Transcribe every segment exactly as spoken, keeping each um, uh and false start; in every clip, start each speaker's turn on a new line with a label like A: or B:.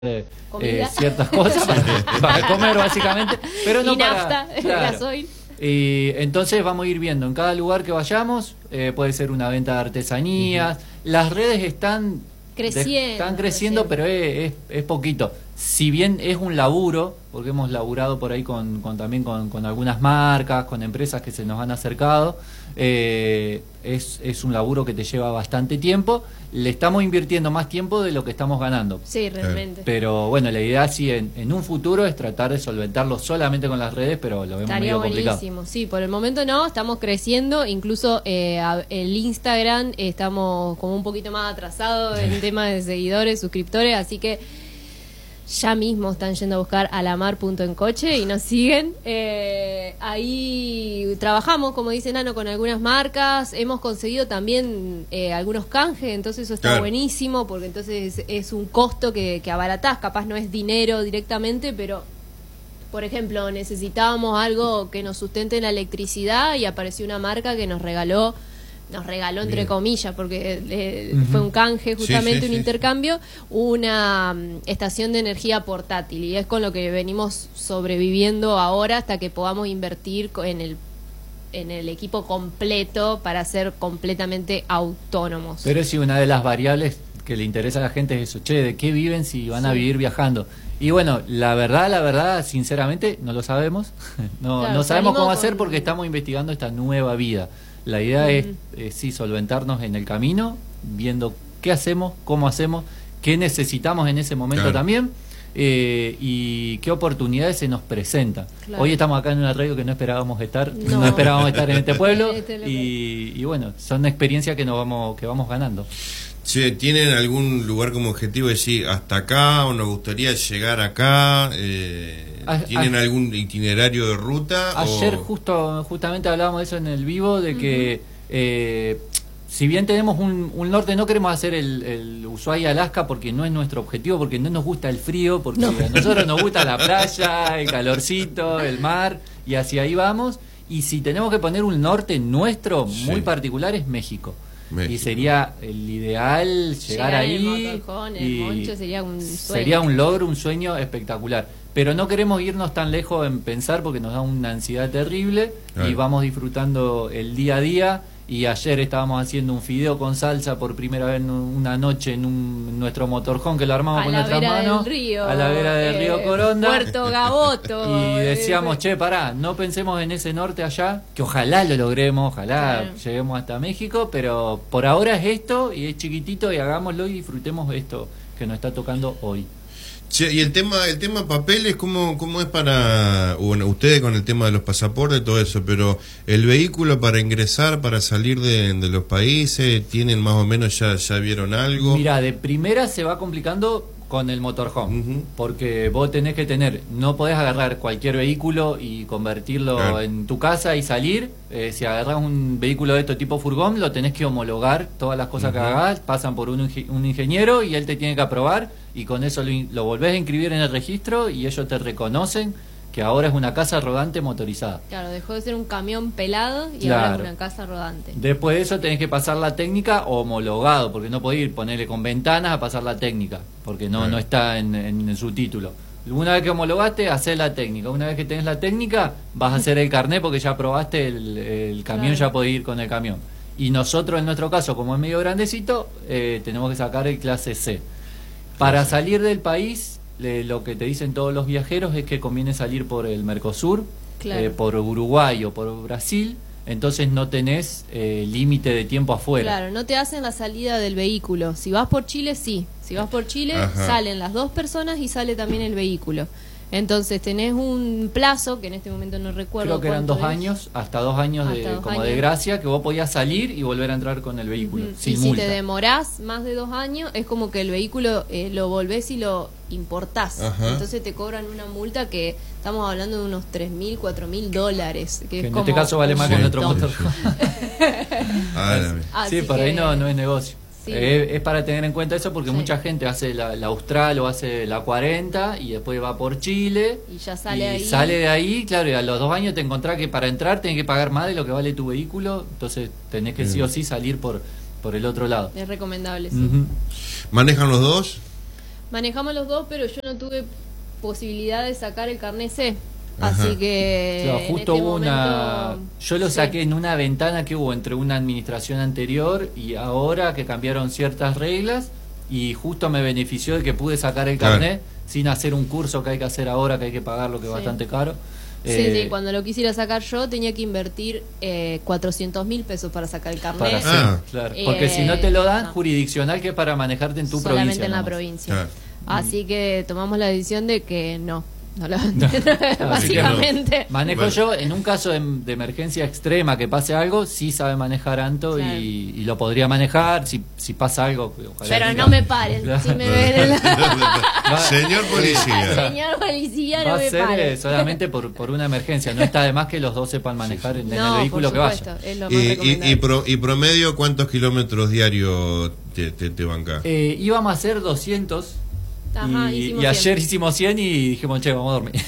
A: Eh, eh, ciertas cosas para, para comer básicamente, pero no
B: y
A: para
B: nafta,
A: claro.
B: gasoil.
A: Y entonces vamos a ir viendo en cada lugar que vayamos, eh, puede ser una venta de artesanías. Uh-huh. Las redes están
B: creciendo,
A: de, están creciendo, creciendo. Pero es, es, es poquito. Si bien es un laburo, porque hemos laburado por ahí con, con también con, con algunas marcas, con empresas que se nos han acercado, eh, es, es un laburo que te lleva bastante tiempo. Le estamos invirtiendo más tiempo de lo que estamos ganando.
B: Sí, realmente.
A: Pero bueno, la idea sí en, en un futuro es tratar de solventarlo solamente con las redes, pero lo vemos
B: Estaría
A: medio complicado.
B: Buenísimo. Sí, por el momento no, estamos creciendo, incluso eh, el Instagram estamos como un poquito más atrasados en tema de seguidores, suscriptores, así que ya mismo están yendo a buscar alamar punto en coche y nos siguen. Eh, ahí trabajamos, como dice Nano, con algunas marcas. Hemos conseguido también eh, algunos canjes, entonces eso está claro. buenísimo, porque entonces es, es un costo que, que abaratás. Capaz no es dinero directamente, pero, por ejemplo, necesitábamos algo que nos sustente la electricidad y apareció una marca que nos regaló nos regaló entre Bien. comillas, porque eh, uh-huh. fue un canje justamente, sí, sí, un sí, intercambio, sí. una um, estación de energía portátil, y es con lo que venimos sobreviviendo ahora hasta que podamos invertir en el en el equipo completo para ser completamente autónomos.
A: Pero sí, una de las variables que le interesa a la gente es eso, che, ¿de qué viven si van sí. a vivir viajando? Y bueno, la verdad, la verdad, sinceramente, no lo sabemos, no, claro, no sabemos cómo con... hacer porque estamos investigando esta nueva vida. La idea uh-huh. es, es sí, solventarnos en el camino, viendo qué hacemos, cómo hacemos, qué necesitamos en ese momento claro. también, eh, y qué oportunidades se nos presentan. Claro. Hoy estamos acá en una radio que no esperábamos estar, no, no esperábamos estar en este pueblo, y, y bueno, son experiencias que nos vamos, que vamos ganando.
C: Che, ¿tienen algún lugar como objetivo de decir hasta acá o nos gustaría llegar acá? Eh, ¿Tienen a, a, algún itinerario de ruta?
A: Ayer
C: o...
A: justo justamente hablábamos de eso en el vivo, de que uh-huh. eh, si bien tenemos un, un norte, no queremos hacer el, el Ushuaia-Alaska porque no es nuestro objetivo, porque no nos gusta el frío, porque no. a nosotros nos gusta la playa, el calorcito, el mar, y hacia ahí vamos. Y si tenemos que poner un norte nuestro muy sí. particular, es México. México. Y sería el ideal llegar, llegar ahí
B: el motorhome, el moncho, sería un sueño.
A: Sería un logro, un sueño espectacular. Pero no queremos irnos tan lejos en pensar porque nos da una ansiedad terrible claro. y vamos disfrutando el día a día. Y ayer estábamos haciendo un fideo con salsa por primera vez una noche en, un, en nuestro motorhome que lo armamos a con nuestras manos
B: río,
A: a la vera del
B: eh,
A: río Coronda,
B: Puerto Gaboto.
A: Y decíamos, che, pará, no pensemos en ese norte allá, que ojalá lo logremos, ojalá claro. lleguemos hasta México, pero por ahora es esto y es chiquitito y hagámoslo y disfrutemos esto que nos está tocando hoy.
C: Che, y el tema el tema papeles, ¿cómo, cómo es para, bueno, ustedes con el tema de los pasaportes, todo eso, pero el vehículo para ingresar, para salir de, de los países, ¿tienen más o menos, ya, ya vieron algo?
A: Mira, de primera se va complicando con el motorhome, uh-huh. porque vos tenés que tener, no podés agarrar cualquier vehículo y convertirlo claro. en tu casa y salir. Eh, si agarras un vehículo de este tipo furgón, lo tenés que homologar, todas las cosas uh-huh. que hagas pasan por un, un ingeniero y él te tiene que aprobar, y con eso lo, lo volvés a inscribir en el registro y ellos te reconocen que ahora es una casa rodante motorizada.
B: Claro, dejó de ser un camión pelado y
A: claro.
B: ahora es una casa rodante.
A: Después de eso tenés que pasar la técnica homologado, porque no podés ir, ponerle con ventanas a pasar la técnica, porque no, claro. no está en, en, en su título. Una vez que homologaste, hacés la técnica. Una vez que tenés la técnica, vas a hacer el carnet porque ya probaste el, el camión, claro. ya podés ir con el camión. Y nosotros, en nuestro caso, como es medio grandecito, eh, tenemos que sacar el clase C. Para salir del país, le, lo que te dicen todos los viajeros es que conviene salir por el Mercosur, claro. eh, por Uruguay o por Brasil, entonces no tenés eh, límite de tiempo afuera.
B: Claro, no te hacen la salida del vehículo. Si vas por Chile, sí. Si vas por Chile, Ajá. salen las dos personas y sale también el vehículo. Entonces tenés un plazo, que en este momento no recuerdo.
A: Creo que eran dos es. años, hasta dos años hasta de dos como años. de gracia, que vos podías salir y volver a entrar con el vehículo. Uh-huh. Sin
B: y
A: multa.
B: Si te demorás más de dos años, es como que el vehículo eh, lo volvés y lo importás. Ajá. Entonces te cobran una multa que estamos hablando de unos tres mil, cuatro mil dólares. Que, que es
A: en
B: como
A: este caso vale más
B: sí.
A: que nuestro motor.
B: Sí,
A: sí, por
B: que...
A: ahí no, no es negocio. Sí. Eh, es para tener en cuenta eso porque sí. mucha gente hace la, la Austral o hace la cuarenta y después va por Chile
B: y ya sale
A: y
B: ahí.
A: sale de ahí, claro, y a los dos años te encontrás que para entrar tenés que pagar más de lo que vale tu vehículo, entonces tenés que mm. sí o sí salir por, por el otro lado.
B: Es recomendable, sí.
C: Uh-huh. ¿Manejan los dos?
B: Manejamos los dos, pero yo no tuve posibilidad de sacar el carnet C.
C: Ajá.
B: Así que
A: Claro,
B: en
A: justo
B: este
A: hubo una.
B: momento,
A: Yo lo
B: sí.
A: saqué en una ventana que hubo entre una administración anterior y ahora que cambiaron ciertas reglas y justo me benefició de que pude sacar el
C: Claro.
A: carnet sin hacer un curso que hay que hacer ahora, que hay que pagar, lo que es
B: Sí.
A: bastante caro.
B: Sí,
A: Eh,
B: sí, cuando lo quisiera sacar yo tenía que invertir eh, cuatrocientos mil pesos para sacar el carnet.
A: para
C: Ah.
A: sí, claro.
B: Eh,
A: Porque si no te lo dan,
B: no.
A: jurisdiccional, que es para manejarte en tu
B: solamente
A: provincia.
B: en la
A: nomás.
B: provincia.
C: Claro.
B: Así que tomamos la decisión de que no. No lo,
A: Así
C: que no.
B: básicamente.
A: Manejo
C: Bueno.
A: yo, en un caso de, de emergencia extrema que pase algo, sí sabe manejar Anto
B: Claro.
A: y, y lo podría manejar si, si pasa algo. ojalá
B: Pero
A: que
B: no me paren.
A: Claro.
B: Si me ven en la...
C: Señor policía.
B: Señor policía,
A: Va
B: no
A: a
B: me
A: ser eh,
B: paren.
A: solamente por, por una emergencia. No está de más que los dos sepan manejar en, en
B: No,
A: el vehículo
B: por
A: que
B: supuesto,
A: vaya.
B: es lo más
C: Y, y,
B: recomendable.
C: y, pro- y promedio, ¿cuántos kilómetros diarios te, te, te banca?
A: Eh, íbamos a hacer doscientos.
B: Ajá,
A: y,
B: hicimos
A: y ayer
B: cien.
A: hicimos cien y dijimos, che, vamos a dormir.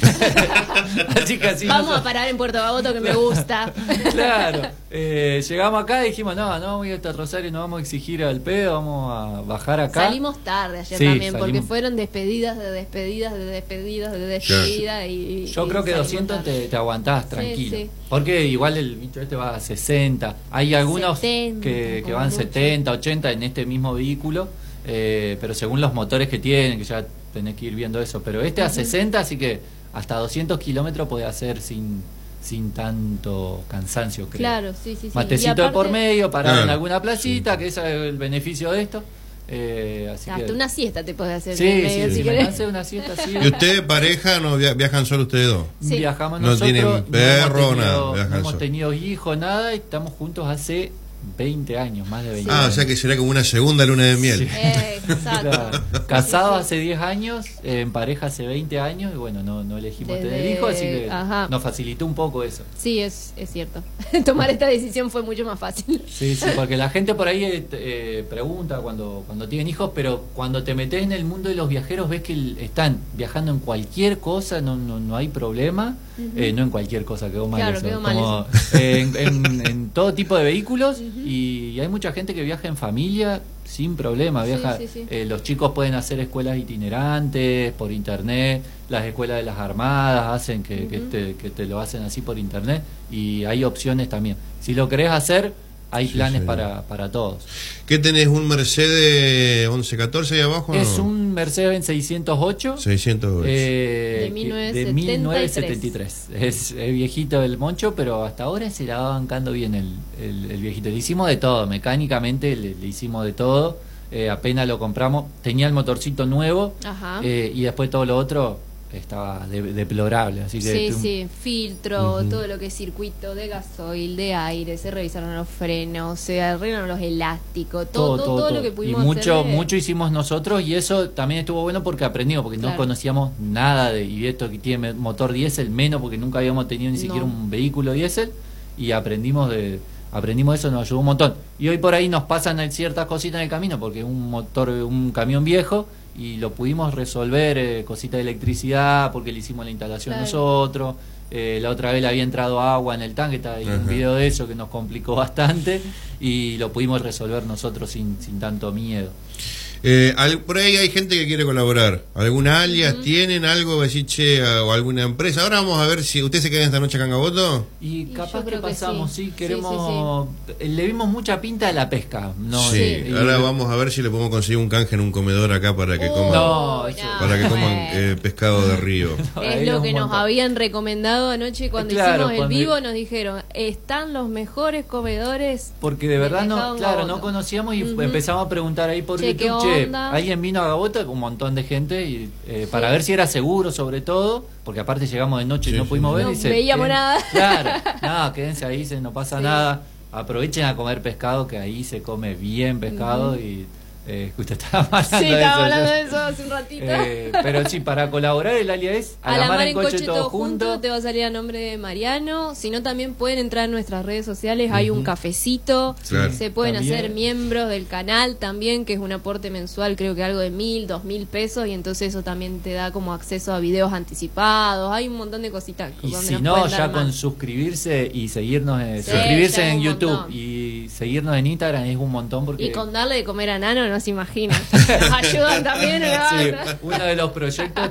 A: Así que así
B: Vamos
A: nos-
B: a parar en Puerto Baboto que me gusta.
A: Claro, eh, llegamos acá y dijimos, no, no vamos a ir hasta Rosario, no vamos a exigir al pedo, vamos a bajar acá.
B: Salimos tarde ayer
A: Sí,
B: también, porque
A: salimos.
B: fueron despedidas de despedidas de despedidas de despedidas. Y,
A: Yo
B: y
A: creo que
B: salimos
A: doscientos
B: tarde.
A: te, te aguantás tranquilo.
B: sí.
A: Porque igual el bicho este va a sesenta. Hay algunos
B: setenta,
A: que, que
B: como
A: van
B: mucho.
A: setenta, ochenta en este mismo vehículo, eh, pero según los motores que tienen, que ya tenés que ir viendo eso. Pero este a sesenta, así que hasta doscientos kilómetros puede hacer sin, sin tanto cansancio, creo.
B: Claro, sí, sí, sí.
A: Matecito
B: Y
A: de por
B: aparte,
A: medio, parar
C: Claro.
A: en alguna placita, que ese es el beneficio de esto. Eh, así
B: hasta
A: que...
B: una siesta te puedes hacer.
A: Sí,
B: en el medio,
A: sí,
B: si
A: si me
B: querés.
A: hace una siesta así.
C: ¿Y ustedes, pareja, no via- viajan solo ustedes dos?
B: Sí.
A: Viajamos
C: No
A: nosotros.
C: tienen
A: hemos
C: perro,
A: tenido-
C: nada,
A: No
C: viajan
A: hemos
C: solos.
A: tenido hijos, nada, y estamos juntos hace veinte años, más de veinte
C: Ah, o
A: años.
C: sea que será como una segunda luna de miel.
A: Sí.
B: Eh, exacto.
A: Claro. Casado
B: Sí, sí.
A: hace diez años, eh, en pareja hace veinte años, y bueno, no, no elegimos
B: Desde-
A: tener hijos, así que
B: Ajá.
A: nos facilitó un poco eso.
B: Sí, es, es cierto. Tomar esta decisión fue mucho más fácil.
A: Sí, sí, porque la gente por ahí eh, eh, pregunta cuando, cuando tienen hijos, pero cuando te metes en el mundo de los viajeros ves que el- están viajando en cualquier cosa, no, no, no hay problema, eh, no en cualquier cosa, quedó mal
B: Claro,
A: eso,
B: quedó mal
A: como, eh, en, en- en todo tipo de vehículos y, y hay mucha gente que viaja en familia sin problema,
B: Sí,
A: viaja,
B: sí, sí.
A: eh, los chicos pueden hacer escuelas itinerantes por internet, las escuelas de las armadas hacen que, que, te, que te lo hacen así por internet y hay opciones también. Si lo querés hacer, hay
C: Sí,
A: planes
C: señor.
A: para, para todos.
C: ¿Qué tenés? ¿Un Mercedes once catorce ahí abajo?
A: Es
C: no?
A: un Mercedes seiscientos ocho.
C: seiscientos ocho.
A: eh,
B: De
A: que-
B: mil novecientos
A: de
B: setenta y tres.
A: mil novecientos setenta y tres. Es, es viejito el Moncho, pero hasta ahora se la va bancando bien el, el, el viejito. Le hicimos de todo, mecánicamente le, le hicimos de todo. Eh, apenas lo compramos, tenía el motorcito nuevo
B: Ajá.
A: eh, y después todo lo otro estaba de- deplorable. Así que
B: Sí,
A: tu-
B: sí, filtro,
C: Ujú.
B: todo lo que es circuito de gasoil, de aire, se revisaron los frenos, se arreglaron los elásticos, todo, todo, todo lo que
A: Y
B: pudimos
A: mucho,
B: hacerle.
A: mucho hicimos nosotros y eso también estuvo bueno porque aprendimos, porque no
B: Claro.
A: conocíamos nada de, y esto que tiene motor diésel, menos porque nunca habíamos tenido ni siquiera
B: No.
A: un vehículo diésel y aprendimos de aprendimos eso, nos ayudó un montón. Y hoy por ahí nos pasan ciertas cositas en el camino porque es un motor, un camión viejo y lo pudimos resolver, eh, cositas de electricidad porque le hicimos la instalación
B: Claro.
A: nosotros. Eh, la otra vez le había entrado agua en el tanque, está ahí un
C: Ajá.
A: video de eso que nos complicó bastante y lo pudimos resolver nosotros sin, sin tanto miedo.
C: Eh, al- por ahí hay gente que quiere colaborar. ¿Alguna alias tienen algo, decir, che, a- o alguna empresa? Ahora vamos a ver si usted se queda esta noche acá en Gaboto.
A: Y
B: Y
A: capaz
B: yo
A: que
B: creo que
A: pasamos,
B: sí.
A: sí,
B: Sí,
A: queremos, le vimos mucha pinta a la pesca, ¿no?
C: sí,
A: Y-
C: ahora vamos a ver si le podemos conseguir un canje en un comedor acá para que
B: Oh,
C: coman,
A: No, eso-
C: para que coman
B: bueno.
C: eh, pescado de río.
A: Ahí
B: Es lo
A: un
B: que nos
A: montón.
B: habían recomendado anoche cuando
A: Claro,
B: hicimos el
A: cuando-
B: vivo, nos dijeron, están los mejores comedores.
A: Porque de verdad
B: pescado
A: no,
B: en
A: claro,
B: Gaboto.
A: no conocíamos y
B: Ujú.
A: empezamos a preguntar ahí por
B: Che, ¿qué
A: YouTube, che,
B: onda?
A: alguien vino a Gaboto, un montón de gente, y, eh, para ver si era seguro sobre todo, porque aparte llegamos de noche
C: Sí,
A: y no
C: sí,
A: pudimos
C: sí.
A: ver.
B: No
A: y se-
B: veíamos
A: queden-
B: nada.
A: Claro, nada, quédense ahí, se, no pasa
B: Sí.
A: nada. Aprovechen a comer pescado, que ahí se come bien pescado y eh, usted estaba hablando
B: Sí,
A: de eso.
B: estábamos hablando
A: yo-
B: de eso hace un ratito.
A: Eh, pero sí, para colaborar el alias es
B: A la mar en coche todo junto, te va a salir a nombre de Mariano. Si no, también pueden entrar en nuestras redes sociales. Hay un cafecito.
C: Claro.
B: Se pueden
A: También.
B: hacer miembros del canal también, que es un aporte mensual, creo que algo de mil, dos mil pesos. Y entonces eso también te da como acceso a videos anticipados. Hay un montón de cositas.
A: Y
B: donde
A: si
B: nos
A: no,
B: pueden
A: ya
B: dar
A: con
B: mano.
A: suscribirse y seguirnos, eh,
B: Sí,
A: suscribirse
B: ya es
A: en
B: un
A: YouTube
B: montón.
A: y seguirnos en Instagram es un montón porque
B: Y con darle de comer a Nano no se imaginan. Ayudan también, ¿no?
A: Sí, uno de los proyectos